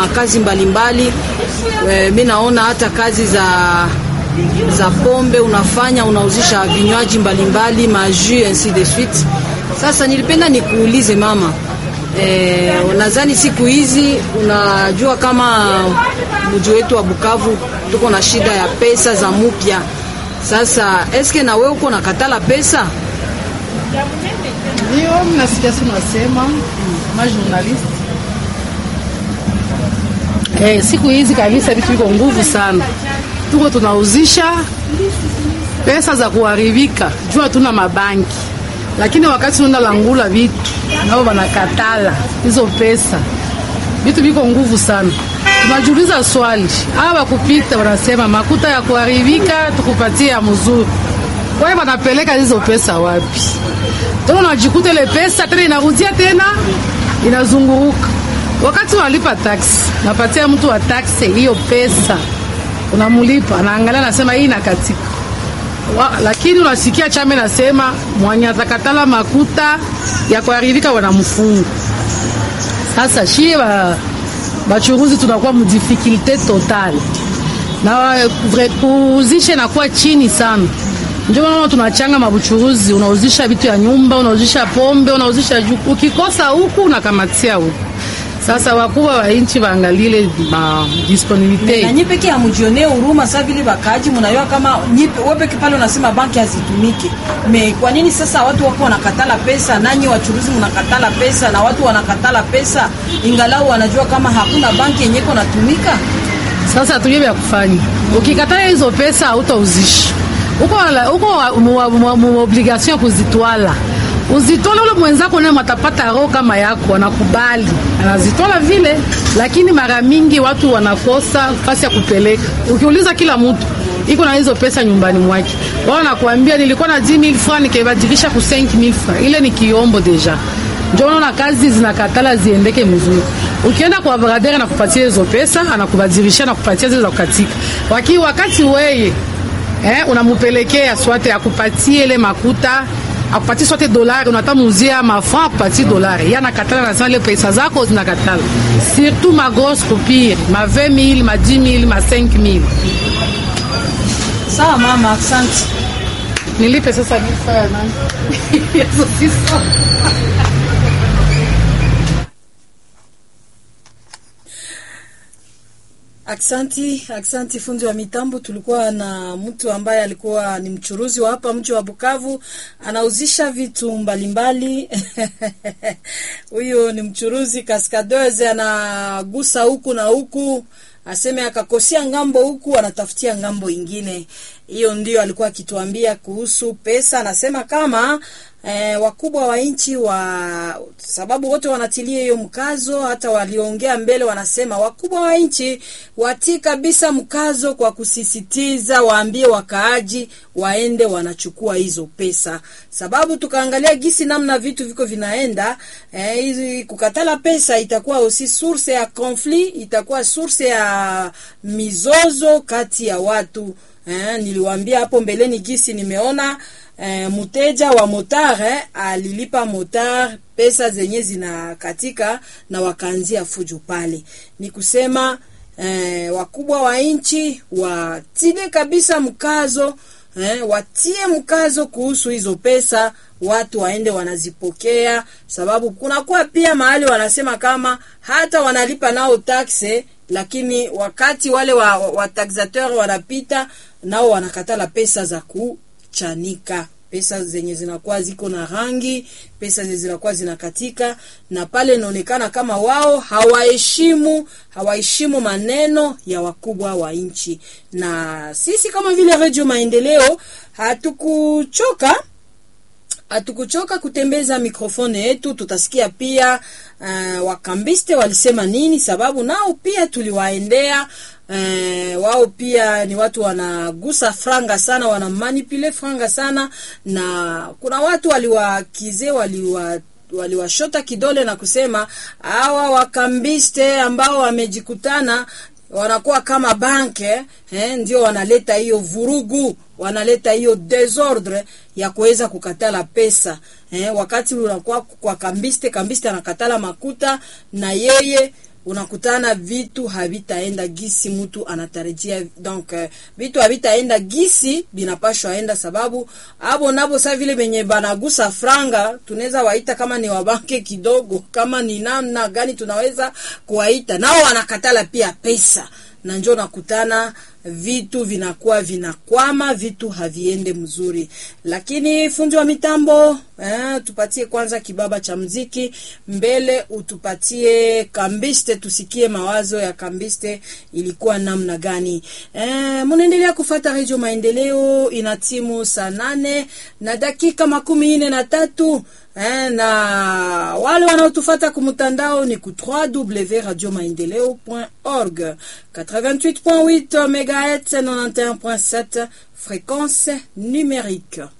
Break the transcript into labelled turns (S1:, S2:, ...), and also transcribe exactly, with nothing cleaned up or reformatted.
S1: makazi mbalimbali. Mimi naona hata kazi za za pombe unafanya, unauzisha vinywaji mbalimbali, maju ainsi de suite. Sasa nilipenda nikuulize mama, eh, nadhani siku hizi unajua kama mji wetu wa Bukavu tuko na shida ya pesa za mupya. Sasa eske na wewe uko nakatala pesa?
S2: Ndio, mnasikia sema nasema ma journalist. Eh, siku hizi kabisa vitu viko nguvu sana. Tuko tunauzisha pesa za kuharibika. Jua tuna mabanki. Lakini wakati tunaenda langula vitu, nao wanakatala hizo pesa. Vitu viko nguvu sana. Tunajiuliza swali, hawa kupita wanasema makuta ya kuharibika tukupatie ya mzuri. Kwa hiyo wanapeleka hizo pesa wapi? Tuna unajikuta ile pesa tena inarudia tena inazunguruka. Wakati unalipa tax, napatia mtu wa tax hiyo pesa. Unamulipa, anaangalia nasema hii inakatika. Lakini unasikia chama nasema mwenye atakatala makuta ya kuharibika wanamfunga. Sasa shie ba bachuruzi tunakuwa mu difficulté totale. Na kuuzisha na kuwa chini sana. Ndio maana tunachanga mabuchuruzi, unauzisha vitu ya nyumba, unauzisha pombe, unauzisha juku. Ukikosa huku unakamatia huku. Sasa wakubwa wa nchi waangalie ma disponibility.
S1: Na nyipe kia mjione huruma sasa vile bakaji mnayua kama nyipe wewe peke pale unasema banki hazitumiki. Me kwa nini sasa watu wako wanakatala pesa, nanyi wachuruzi mnakatala pesa na watu wanakatala pesa ingalau wanajua kama hakuna banki yenyewe inatumika?
S2: Sasa tujue ya kufanya. Ukikatala hizo pesa hautauzishi. Uko uko obligation kuzitwala. Uzitola ule mwenzako naye matapata roho kama yako, anakubali. Anazitola vile, lakini mara mingi watu wanakosa fasi ya kupeleka. Ukiuliza kila mtu, iko na hizo pesa nyumbani mwake. Wao wanakuambia nilikuwa na dix mille francs nikibadilisha ku cinq mille francs. Ile ni kiombo deja. Ndio unaona kazi zinakatala ziendeke mzuri. Ukienda kwa bradere na kupatia hizo pesa, anakubadilisha na kupatia hizo za kukatika. Waki wakati wewe eh unamupelekea swate akupatie ile makuta, akupatie sote dolari, unatamuzia mafranc akupatie dolari. Yana katala na zile pesa zako zinakatala. Surtout ma grosse copie, ma vingt mille, ma dix mille, ma cinq mille.
S1: Sawa mama, asante.
S2: Nilipe sasa nifanya nani? Yeso sisa.
S1: Aksanti, aksanti fundi wa mitambo. Tulikuwa na mtu ambaye alikuwa ni mchuruzi wa hapa mji wa Bukavu, anauzisha vitu mbalimbali. Huyo ni mchuruzi kaskadoze, anagusa huku na huku, aseme akakosia ngambo huku anatafutia ngambo ingine. Hiyo ndio alikuwa akituambia kuhusu pesa. Anasema kama eh, wakubwa wa nchi wa sababu wote wanatilia hiyo mkazo, hata waliongea mbele wanasema wakubwa wa nchi wati kabisa mkazo kwa kusisitiza waambie wakaaji waende wanachukua hizo pesa. Sababu tukaangalia gisi namna vitu viko vinaenda, eh, hizi kukatala pesa itakuwa aussi source ya conflit, itakuwa source ya mizozo kati ya watu. Eh, niliwaambia hapo mbeleni gisi nimeona eh, mteja wa motar eh, alilipa motar pesa zenye zinakatika na wakaanzia fujo pale. Ni kusema eh, wakubwa wa nchi watile kabisa mkazo, eh, watie mkazo kuhusu hizo pesa, watu waende wanazipokea. Sababu kuna kuwa pia mahali wanasema kama hata wanalipa nao taxe, lakini wakati wale wa, wa taxateur wanapita nao wanakatala pesa za kuchanika, pesa zenye zinakuwa ziko na rangi, pesa zenye zinakuwa zinakatika, na pale inaonekana kama wao hawaheshimu hawaheshimu maneno ya wakubwa wa nchi. Na sisi kama vile Radio Maendeleo hatukuchoka hatukuchoka kutembeza mikrofoni yetu. Tutasikia pia uh, wakambiste walisema nini, sababu nao pia tuliwaendea. Uh, wao pia ni watu wanagusa franga sana, wana manipulate franga sana, na kuna watu waliwakize waliwa waliwashota kidole na kusema hawa wakambiste ambao wamejikutana wanakuwa kama banke, eh, ndio wanaleta hiyo vurugu, wanaleta hiyo desordre ya kuweza kukatala pesa. Eh, wakati unakuwa kwa kambiste, kambiste anakatala makuta na yeye unakutana vitu havitaenda gisi mtu anatarajia. Donc uh, vitu havitaenda gisi binapashwa aenda, sababu abo nabo sa vile benye banagusa franga tunaweza waita kama ni wabanke kidogo, kama ni namna gani tunaweza kuwaita, nao wanakatala pia pesa, na njoo nakutana vitu vinakuwa vinakwama, vitu haviende mzuri. Lakini fundi wa mitambo eh, tupatie kwanza kibaba cha mziki mbele, utupatie Kambiste tusikie mawazo ya Kambiste ilikuwa namna gani. Eh, munaendelea kufuata Radio Maendeleo, inatimu saa nane na dakika makumi ine na tatu. Eh, na wale wanaotufuata kumtandao ni ku w w w point radio maendeleo point org, quatre-vingt-huit point huit megahertz, quatre-vingt-onze point sept fréquence numérique.